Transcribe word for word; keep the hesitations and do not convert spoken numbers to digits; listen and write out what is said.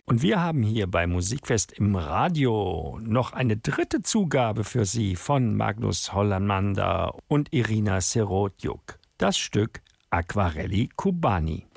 Und wir haben hier bei Musikfest im Radio noch eine dritte Zugabe für Sie von Magnus Hollamander und Irina Serotjuk. Das Stück Aquarelli Cubani.